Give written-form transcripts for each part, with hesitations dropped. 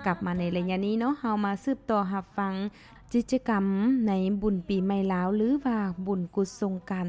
กลับมาในระยะนี้เนาะเฮามาสืบต่อรับฟังกิจกรรมในบุญปีใหม่ลาวหรือว่าบุญกุศลสงกรานต์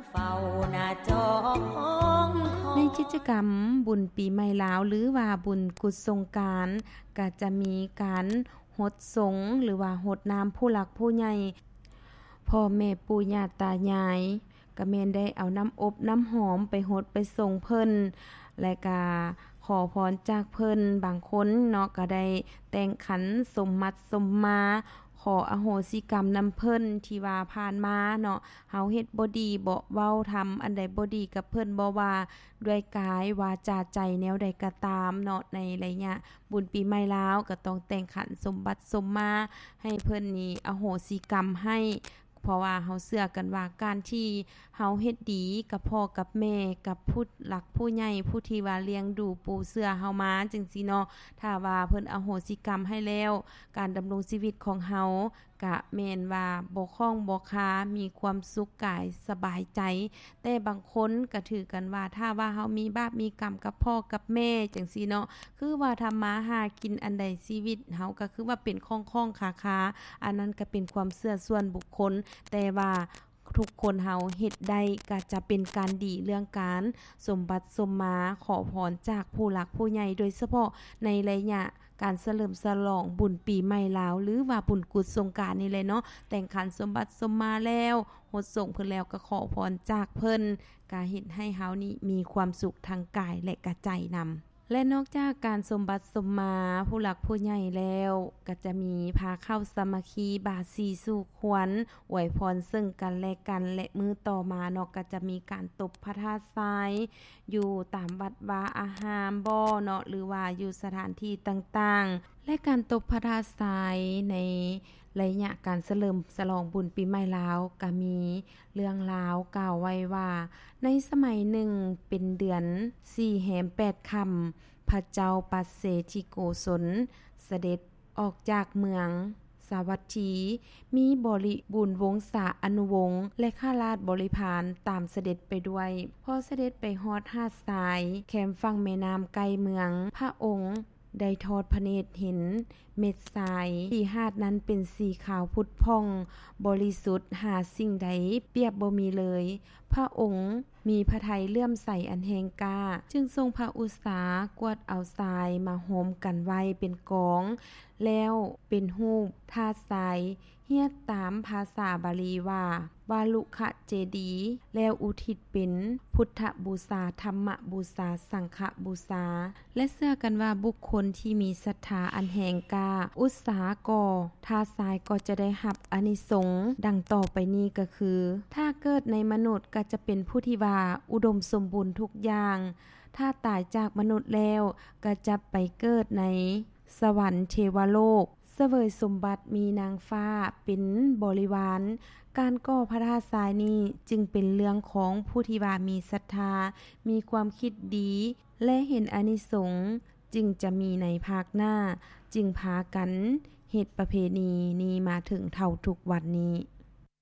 ในกิจกรรมบุญปีใหม่ลาวหรือว่าบุญกุศลสงกรานต์ก็จะมีการรดสงหรือว่ารดน้ำผู้หลักผู้ใหญ่พ่อแม่ปู่ย่าตายายก็แม่นได้เอาน้ำอบน้ำหอมไปรดไปส่งเพิ่นและก็ขอพรจากเพิ่นบางคนเนาะก็ได้แต่งขันสมมัดสมมาขออโหสิกรรมนำเพิ่นที่ว่าผ่านมาเนาะเฮาเฮ็ดบ่ดีบ่เว้าทำอันใดบ่ดีกับเพิ่นบ่ว่าด้วยกายวาจาใจแนวใดก็ตามเนาะในระยะบุญปีใหม่ลาวก็ต้องแต่งขันสมบัติสมมาให้เพิ่นนี่อโหสิกรรมให้เพราะว่าเฮาเชื่อกันว่าการที่เฮาเฮ็ดดีกับพ่อกับแม่กับผู้หลักผู้ใหญ่ผู้ที่ว่าเลี้ยงดูปูเชื่อเฮามาจังซี่เนาะถ้าว่าเพิ่นอโหสิกรรมให้แล้วการดำรงชีวิตของเฮาก็แม่นว่าบ่คล่องบ่คามีความสุขกายสบายใจแต่บางคนก็ถือกันว่าถ้าว่าเฮามีบาปมีกรรมกับพ่อกับแม่จังซี่เนาะคือว่าทำมาหากินอันใดชีวิตเฮาก็คือว่าเป็นคล่องๆคาๆอันนั้นก็เป็นความเชื่อส่วนบุคคลแต่ว่าทุกคนเฮาเฮ็ดได้ก็จะเป็นการดีเรื่องการสมบัติสมมาขอพรจากผู้หลักผู้ใหญ่โดยเฉพาะในระยะการเฉลิมฉลองบุญปีใหม่ลาวหรือว่าบุญกุศลสงกรานต์นี่เลยเนาะแต่งขันสมบัติสมมาแล้วฮดส่งเพิ่นแล้วก็ขอพรจากเพิ่นก็เฮ็ดให้เฮานี่มีความสุขทางกายและก็ใจนำและนอกจากการสมบัติสมมาผู้หลักผู้ใหญ่แล้วก็จะมีพาเข้าสามัคคีบาสีสู่ขวัญอวยพรซึ่งกันและกันและมือต่อมาเนาะก็จะมีการตบพระธาตุทรายอยู่ตามวัดวาอาหารบ่อเนาะหรือว่าอยู่สถานที่ต่างๆและการตบพระธาตุทรายในระยะการเฉลิมฉลองบุญปีใหม่ลาวก็มีเรื่องราวกล่าวไว้ว่าในสมัยหนึ่งเป็นเดือน4แรม8ค่ำพระเจ้าปัสเสธิโกศลเสด็จออกจากเมืองสาวัตถีมีบริบูรณ์วงศาอนุวงศ์และข้าราชบริพารตามเสด็จไปด้วยพอเสด็จไปฮอดหาดทรายแคมฝั่งแม่น้ำใกล้เมืองพระองค์ได้ทอดพระเนตรเห็นเม็ดทรายที่หาดนั้นเป็นสีขาวพุดผ่องบริสุทธิ์หาสิ่งใดเปรียบบ่มีเลยพระองค์มีพระทัยเลื่อมใสอันแหงกล้าจึงทรงพระอุตสาหกวดเอาทรายมาโหมกันไว้เป็นกองแล้วเป็นรูปธาตุทรายเรียกตามภาษาบาลีว่าวาลุขเจดีย์แล้วอุทิศเป็นพุทธบูชาธรรมบูชาสังฆบูชาและเชื่อกันว่าบุคคลที่มีศรัทธาอันแหงกล้าอุตสาหก่อธาตุทรายก็จะได้รับอานิสงส์ดังต่อไปนี้ก็คือถ้าเกิดในมนุษย์ก็จะเป็นผู้ที่ว่าอุดมสมบูรณ์ทุกอย่างถ้าตายจากมนุษย์แล้วก็จะไปเกิดในสวรรค์เทวโลกเสวยสมบัติมีนางฟ้าเป็นบริวารการก่อพระธาตุทรายนี้จึงเป็นเรื่องของผู้ที่ว่ามีศรัทธามีความคิดดีและเห็นอานิสงส์จึงจะมีในภาคหน้าจึงพากันเฮ็ดประเพณีนี้มาถึงเท่าทุกวันนี้